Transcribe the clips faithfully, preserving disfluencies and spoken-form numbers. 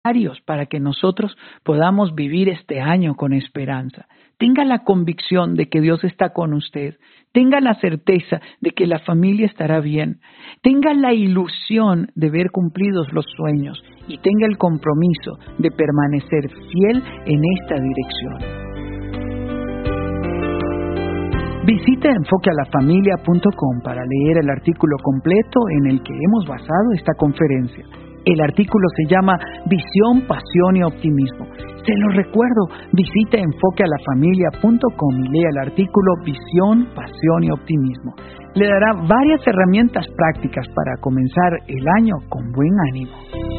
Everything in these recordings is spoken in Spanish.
para que nosotros podamos vivir este año con esperanza. Tenga la convicción de que Dios está con usted. Tenga la certeza de que la familia estará bien. Tenga la ilusión de ver cumplidos los sueños y tenga el compromiso de permanecer fiel en esta dirección. Visita enfoque a la familia punto com para leer el artículo completo en el que hemos basado esta conferencia. El artículo se llama Visión, Pasión y Optimismo. Se lo recuerdo, visita enfoque a la familia punto com y lea el artículo Visión, Pasión y Optimismo. Le dará varias herramientas prácticas para comenzar el año con buen ánimo.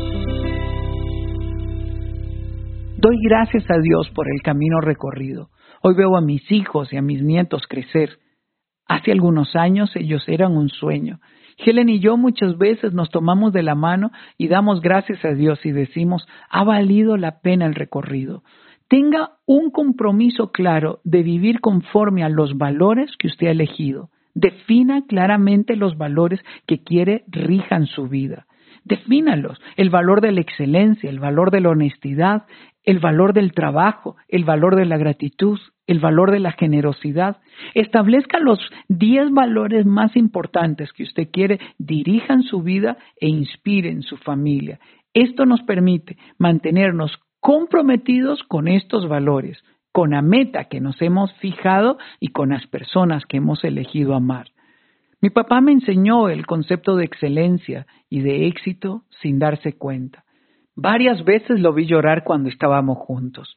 Doy gracias a Dios por el camino recorrido. Hoy veo a mis hijos y a mis nietos crecer. Hace algunos años ellos eran un sueño. Helen y yo muchas veces nos tomamos de la mano y damos gracias a Dios y decimos, ha valido la pena el recorrido. Tenga un compromiso claro de vivir conforme a los valores que usted ha elegido. Defina claramente los valores que quiere rijan su vida. Defínalos, el valor de la excelencia, el valor de la honestidad, el valor del trabajo, el valor de la gratitud, el valor de la generosidad. Establezca los diez valores más importantes que usted quiere dirijan su vida e inspiren su familia. Esto nos permite mantenernos comprometidos con estos valores, con la meta que nos hemos fijado y con las personas que hemos elegido amar. Mi papá me enseñó el concepto de excelencia y de éxito sin darse cuenta. Varias veces lo vi llorar cuando estábamos juntos.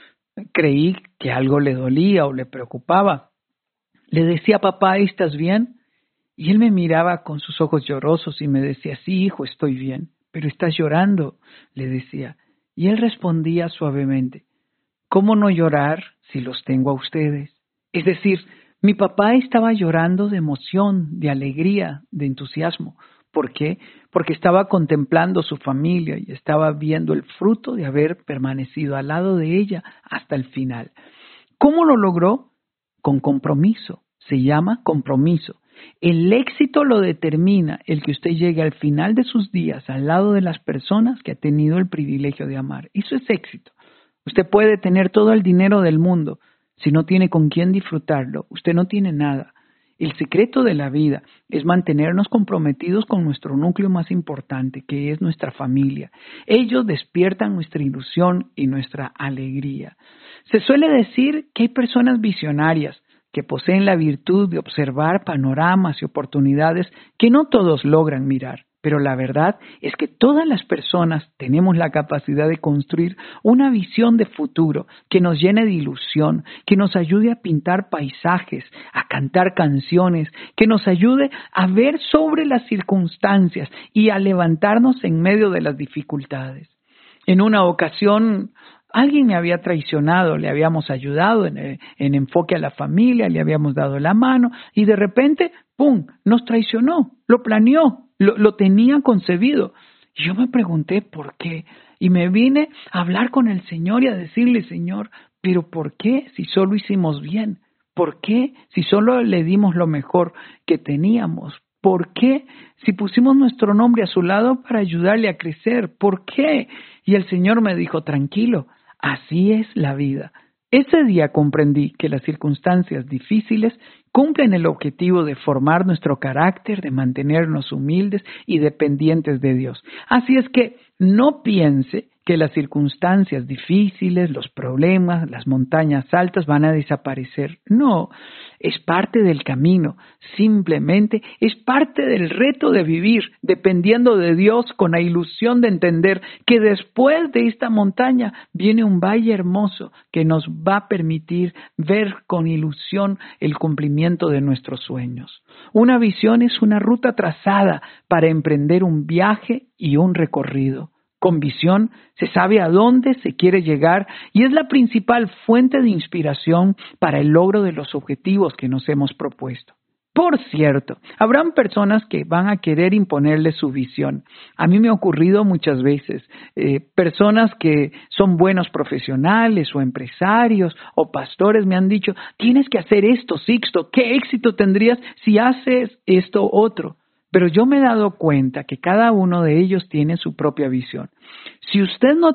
Creí que algo le dolía o le preocupaba. Le decía, papá, ¿estás bien? Y él me miraba con sus ojos llorosos y me decía, sí, hijo, estoy bien. Pero estás llorando, le decía. Y él respondía suavemente, ¿cómo no llorar si los tengo a ustedes? Es decir, mi papá estaba llorando de emoción, de alegría, de entusiasmo. ¿Por qué? Porque estaba contemplando su familia y estaba viendo el fruto de haber permanecido al lado de ella hasta el final. ¿Cómo lo logró? Con compromiso. Se llama compromiso. El éxito lo determina el que usted llegue al final de sus días al lado de las personas que ha tenido el privilegio de amar. Eso es éxito. Usted puede tener todo el dinero del mundo. Si no tiene con quién disfrutarlo, usted no tiene nada. El secreto de la vida es mantenernos comprometidos con nuestro núcleo más importante, que es nuestra familia. Ellos despiertan nuestra ilusión y nuestra alegría. Se suele decir que hay personas visionarias que poseen la virtud de observar panoramas y oportunidades que no todos logran mirar. Pero la verdad es que todas las personas tenemos la capacidad de construir una visión de futuro que nos llene de ilusión, que nos ayude a pintar paisajes, a cantar canciones, que nos ayude a ver sobre las circunstancias y a levantarnos en medio de las dificultades. En una ocasión, alguien me había traicionado, le habíamos ayudado en, en enfoque a la familia, le habíamos dado la mano y de repente, ¡pum!, nos traicionó, lo planeó. Lo, lo tenía concebido. Y yo me pregunté por qué. Y me vine a hablar con el Señor y a decirle, Señor, ¿pero por qué si solo hicimos bien? ¿Por qué si solo le dimos lo mejor que teníamos? ¿Por qué si pusimos nuestro nombre a su lado para ayudarle a crecer? ¿Por qué? Y el Señor me dijo, tranquilo, así es la vida. Ese día comprendí que las circunstancias difíciles cumplen el objetivo de formar nuestro carácter, de mantenernos humildes y dependientes de Dios. Así es que no piense que las circunstancias difíciles, los problemas, las montañas altas van a desaparecer. No, es parte del camino. Simplemente es parte del reto de vivir dependiendo de Dios con la ilusión de entender que después de esta montaña viene un valle hermoso que nos va a permitir ver con ilusión el cumplimiento de nuestros sueños. Una visión es una ruta trazada para emprender un viaje y un recorrido. Con visión se sabe a dónde se quiere llegar y es la principal fuente de inspiración para el logro de los objetivos que nos hemos propuesto. Por cierto, habrán personas que van a querer imponerle su visión. A mí me ha ocurrido muchas veces, eh, personas que son buenos profesionales o empresarios o pastores me han dicho, tienes que hacer esto, Sixto, ¿qué éxito tendrías si haces esto otro? Pero yo me he dado cuenta que cada uno de ellos tiene su propia visión. Si usted no